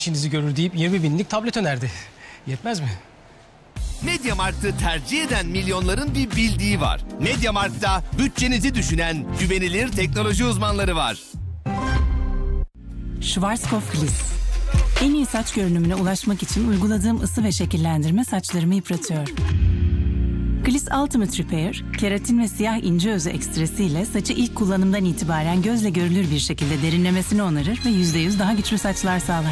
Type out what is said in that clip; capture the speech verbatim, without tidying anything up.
İşinizi görür deyip yirmi binlik tablet önerdi. Yetmez mi? MediaMarkt'ı tercih eden milyonların bir bildiği var. MediaMarkt'ta bütçenizi düşünen güvenilir teknoloji uzmanları var. Schwarzkopf Gliss. En iyi saç görünümüne ulaşmak için uyguladığım ısı ve şekillendirme saçlarımı yıpratıyor. Gliss Ultimate Repair, keratin ve siyah ince özü ekstresiyle saçı ilk kullanımdan itibaren gözle görülür bir şekilde derinlemesine onarır ve yüzde yüz daha güçlü saçlar sağlar.